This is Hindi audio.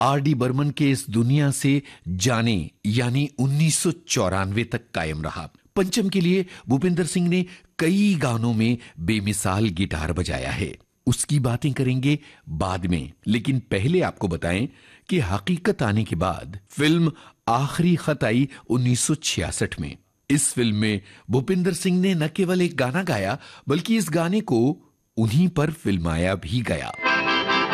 आर.डी. बर्मन के इस दुनिया से जाने यानी 1994 तक कायम रहा। पंचम के लिए भूपिंदर सिंह ने कई गानों में बेमिसाल गिटार बजाया है। उसकी बातें करेंगे बाद में, लेकिन पहले आपको बताएं कि हकीकत आने के बाद फिल्म आखिरी खत आई 1966 में। इस फिल्म में भूपिंदर सिंह ने न केवल एक गाना गाया, बल्कि इस गाने को उन्हीं पर फिल्माया भी गया।